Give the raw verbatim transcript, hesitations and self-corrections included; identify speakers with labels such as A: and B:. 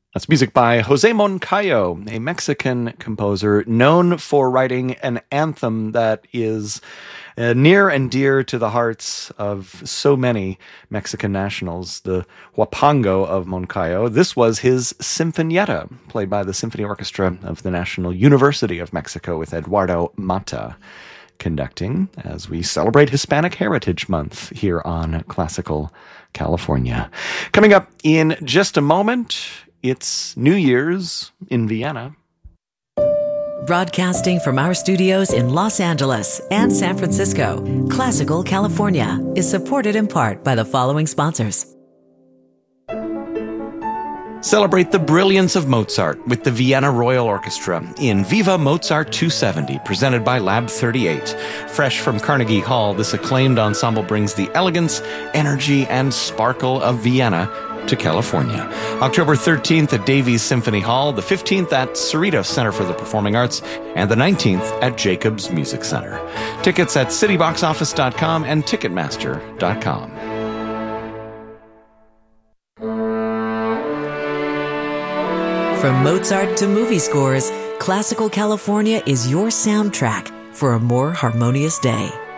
A: That's music by Jose Moncayo, a Mexican composer known for writing an anthem that is uh, near and dear to the hearts of so many Mexican nationals, the Huapango of Moncayo. This was his Sinfonietta, played by the Symphony Orchestra of the National University of Mexico with Eduardo Mata conducting as we celebrate Hispanic Heritage Month here on Classical California. Coming up in just a moment, it's New Year's in Vienna.
B: Broadcasting from our studios in Los Angeles and San Francisco, Classical California is supported in part by the following sponsors.
A: Celebrate the brilliance of Mozart with the Vienna Royal Orchestra in Viva Mozart two seventy, presented by Lab thirty-eight. Fresh from Carnegie Hall, this acclaimed ensemble brings the elegance, energy, and sparkle of Vienna to California. October thirteenth at Davies Symphony Hall, the fifteenth at Cerritos Center for the Performing Arts, and the nineteenth at Jacobs Music Center. Tickets at city box office dot com and ticketmaster dot com.
B: From Mozart to movie scores, Classical California is your soundtrack for a more harmonious day.